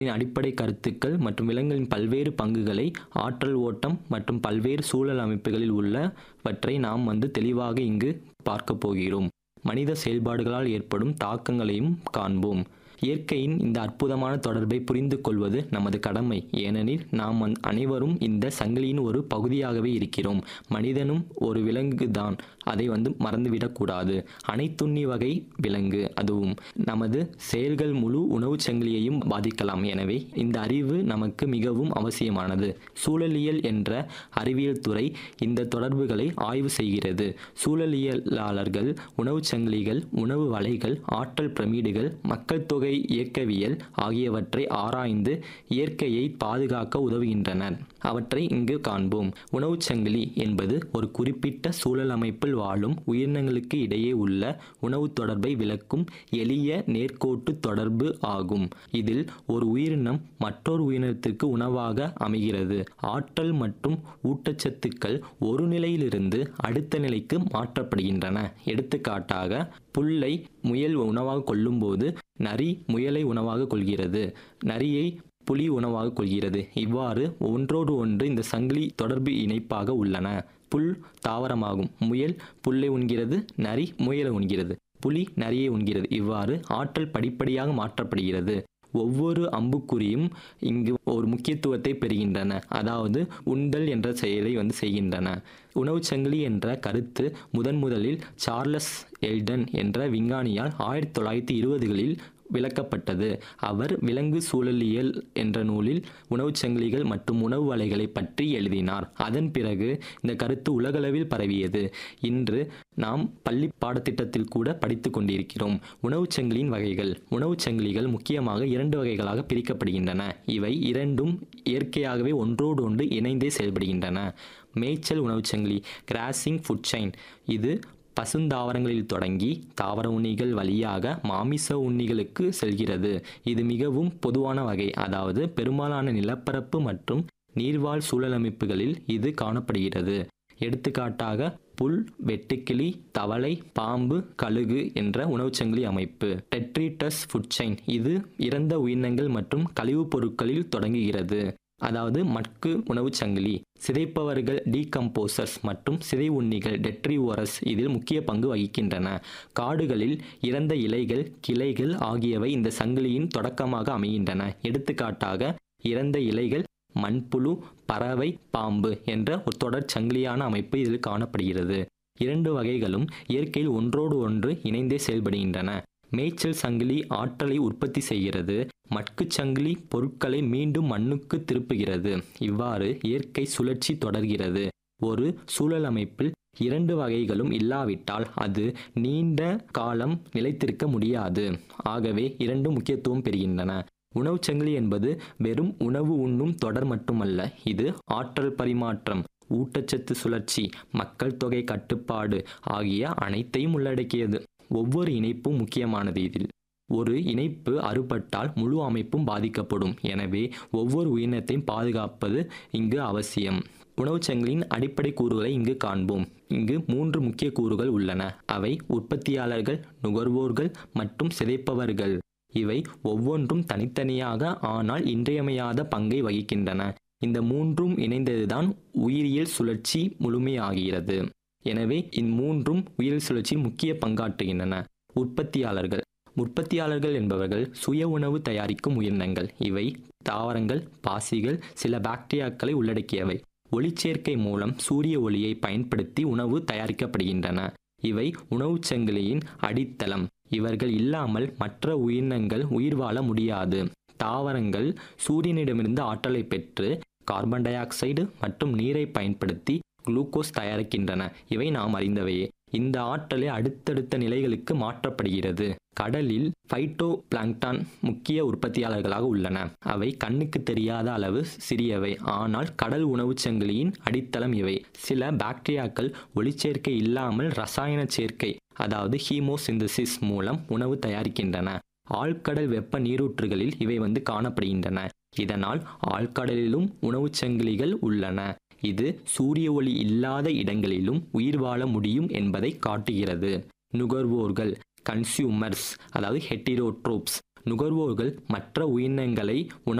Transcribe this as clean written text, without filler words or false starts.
அடிப்படை கருத்துக்கள் மற்றும் விலங்குகளின் பல்வேறு பங்குகளை, ஆற்றல் ஓட்டம் மற்றும் பல்வேறு சூழல் அமைப்புகளில் உள்ளவற்றை நாம் தெளிவாக இங்கு பார்க்க போகிறோம். மனித செயல்பாடுகளால் ஏற்படும் தாக்கங்களையும் காண்போம். இயற்கையின் இந்த அற்புதமான தொடர்பை புரிந்து கொள்வது நமது கடமை. ஏனெனில் நாம் அனைவரும் இந்த சங்கிலியின் ஒரு பகுதியாகவே இருக்கிறோம். மனிதனும் ஒரு விலங்கு தான், அதை மறந்துவிடக்கூடாது. அனைத்துண்ணி வகை விலங்கு, அதுவும் நமது செயல்கள் முழு உணவுச் சங்கிலியையும் பாதிக்கலாம். எனவே இந்த அறிவு நமக்கு மிகவும் அவசியமானது. சூழலியல் என்ற அறிவியல் துறை இந்த தொடர்புகளை ஆய்வு செய்கிறது. சூழலியலாளர்கள் உணவுச் சங்கிலிகள், உணவு வலைகள், ஆற்றல் பிரமிடுகள், மக்கள் தொகை இயக்கவியல் ஆகியவற்றை ஆராய்ந்து இயற்கையை பாதுகாக்க உதவுகின்றனர். அவற்றை இங்கு காண்போம். உணவுச் சங்கிலி என்பது ஒரு குறிப்பிட்ட சூழல் அமைப்பில் வாழும் உயிரினங்களுக்கு இடையே உள்ள உணவு தொடர்பை விளக்கும் எளிய நேர்கோட்டு தொடர்பு ஆகும். இதில் ஒரு உயிரினம் மற்றொரு உயிரினத்திற்கு உணவாக அமைகிறது. ஆற்றல் மற்றும் ஊட்டச்சத்துக்கள் ஒரு நிலையிலிருந்து அடுத்த நிலைக்கு மாற்றப்படுகின்றன. எடுத்துக்காட்டாக, புல்லை முயல் உணவாக கொள்ளும்போது நரி முயலை உணவாக கொள்கிறது, நரியை புலி உணவாக கொள்கிறது. இவ்வாறு ஒன்றோடு ஒன்று இந்த சங்கிலி தொடர்பு இணைப்பாக உள்ளன. புல் தாவரமாகும். முயல் புல்லை உண்கிறது, நரி முயலை உண்கிறது, புலி நரியை உண்கிறது. இவ்வாறு ஆற்றல் படிப்படியாக மாற்றப்படுகிறது. ஒவ்வொரு அம்புக்குறியும் இங்கு ஒரு முக்கியத்துவத்தை பெறுகின்றன, அதாவது உண்டல் என்ற செயலை செய்கின்றன. உணவுச் சங்கிலி என்ற கருத்து முதலில் சார்லஸ் எல்டன் என்ற விஞ்ஞானியால் 1920களில் விளக்கப்பட்டது. அவர் விலங்கு சூழலியல் என்ற நூலில் உணவுச் சங்கிலிகள் மற்றும் உணவு வலைகளை பற்றி எழுதினார். அதன் பிறகு இந்த கருத்து உலகளவில் பரவியது. இன்று நாம் பள்ளி பாடத்திட்டத்தில் கூட படித்து கொண்டிருக்கிறோம். உணவுச் சங்கிலியின் வகைகள். உணவுச் சங்கிலிகள் முக்கியமாக 2 வகைகளாக பிரிக்கப்படுகின்றன. இவை இரண்டும் இயற்கையாகவே ஒன்றோடு ஒன்று இணைந்தே செயல்படுகின்றன. மேய்ச்சல் உணவுச் சங்கிலி, கிராசிங் ஃபுட் செயின். இது பசுந்தாவரங்களில் தொடங்கி தாவர உண்ணிகள் வழியாக மாமிச உண்ணிகளுக்கு செல்கிறது. இது மிகவும் பொதுவான வகை, அதாவது பெரும்பாலான நிலப்பரப்பு மற்றும் நீர்வாழ் சூழலமைப்புகளில் இது காணப்படுகிறது. எடுத்துக்காட்டாக, புல், வெட்டுக்கிளி, தவளை, பாம்பு, கழுகு என்ற உணவுச்சங்கிலி அமைப்பு. Detritus food chain. இது இறந்த உயிரினங்கள் மற்றும் கழிவுப் பொருட்களில் தொடங்குகிறது, அதாவது மட்கு உணவுச் சங்கிலி. சிதைப்பவர்கள் டீகம்போசர்ஸ் மற்றும் சிதை உண்ணிகள் டெட்ரிவோரஸ் இதில் முக்கிய பங்கு வகிக்கின்றன. காடுகளில் இறந்த இலைகள், கிளைகள் ஆகியவை இந்த சங்கிலியின் தொடக்கமாக அமைகின்றன. எடுத்துக்காட்டாக, இறந்த இலைகள், மண்புழு, பறவை, பாம்பு என்ற ஒரு தொடர் சங்கிலியான அமைப்பு இதில் காணப்படுகிறது. 2 வகைகளும் இயற்கையில் ஒன்றோடு ஒன்று இணைந்தே செயல்படுகின்றன. மேய்ச்சல் சங்கிலி ஆற்றலை உற்பத்தி செய்கிறது. மட்குச் சங்கிலி பொருட்களை மீண்டும் மண்ணுக்கு திருப்புகிறது. இவ்வாறு இயற்கை சுழற்சி தொடர்கிறது. ஒரு சூழல் அமைப்பில் 2 வகைகளும் இல்லாவிட்டால் அது நீண்ட காலம் நிலைத்திருக்க முடியாது. ஆகவே 2 முக்கியத்துவம் பெறுகின்றன. உணவுச் சங்கிலி என்பது வெறும் உணவு உண்ணும் தொடர் மட்டுமல்ல. இது ஆற்றல் பரிமாற்றம், ஊட்டச்சத்து சுழற்சி, மக்கள் தொகை கட்டுப்பாடு ஆகிய அனைத்தையும் உள்ளடக்கியது. ஒவ்வொரு இணைப்பும் முக்கியமானது. இதில் ஒரு இணைப்பு அறுபட்டால் முழு அமைப்பும் பாதிக்கப்படும். எனவே ஒவ்வொரு உயிரினத்தையும் பாதுகாப்பது இங்கு அவசியம். உணவுச் சங்கிலியின் அடிப்படை கூறுகளை இங்கு காண்போம். இங்கு 3 முக்கிய கூறுகள் உள்ளன. அவை உற்பத்தியாளர்கள், நுகர்வோர்கள் மற்றும் சிதைப்பவர்கள். இவை ஒவ்வொன்றும் தனித்தனியாக ஆனால் இன்றியமையாத பங்கை வகிக்கின்றன. இந்த 3ம் இணைந்ததுதான் உயிரியல் சுழற்சி முழுமையாகிறது. எனவே இம்மூன்றும் உயிரியல் சுழற்சியில் முக்கிய பங்காற்றுகின்றன. உற்பத்தியாளர்கள் என்பவர்கள் சுய உணவு தயாரிக்கும் உயிரினங்கள். இவை தாவரங்கள், பாசிகள், சில பாக்டீரியாக்களை உள்ளடக்கியவை. ஒளிச்சேர்க்கை மூலம் சூரிய ஒளியை பயன்படுத்தி உணவு தயாரிக்கப்படுகின்றன. இவை உணவுச் சங்கிலியின் அடித்தளம். இவர்கள் இல்லாமல் மற்ற உயிரினங்கள் உயிர் வாழ முடியாது. தாவரங்கள் சூரியனிடமிருந்து ஆற்றலை பெற்று கார்பன் டை ஆக்சைடு மற்றும் நீரை பயன்படுத்தி குளுக்கோஸ் தயாரிக்கின்றன. இவை நாம் அறிந்தவையே. இந்த ஆற்றலை அடுத்தடுத்த நிலைகளுக்கு மாற்றப்படுகிறது. கடலில் பைட்டோ பிளாங்க்டான் முக்கிய உற்பத்தியாளர்களாக உள்ளன. அவை கண்ணுக்கு தெரியாத அளவு சிறியவை, ஆனால் கடல் உணவுச் சங்கிலியின் அடித்தளம் இவை. சில பாக்டீரியாக்கள் ஒளிச்சேர்க்கை இல்லாமல் ரசாயன சேர்க்கை, அதாவது ஹீமோசிந்தசிஸ் மூலம் உணவு தயாரிக்கின்றன. ஆழ்கடல் வெப்ப நீரூற்றுகளில் இவை காணப்படுகின்றன. இதனால் ஆழ்கடலிலும் உணவுச் சங்கிலிகள் உள்ளன. இது சூரிய ஒளி இல்லாத இடங்களிலும் உயிர் வாழ முடியும் என்பதை காட்டுகிறது. நுகர்வோர்கள், கன்சியூமர்ஸ், அதாவது ஹெட்டிரோட்ரோப்ஸ். நுகர்வோர்கள் மற்ற உயிரினங்களை